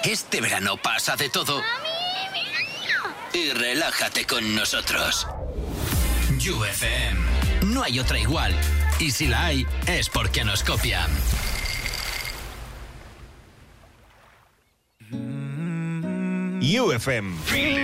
Este verano pasa de todo. Y relájate con nosotros. You FM. No hay otra igual. Y si la hay, es porque nos copian. You FM.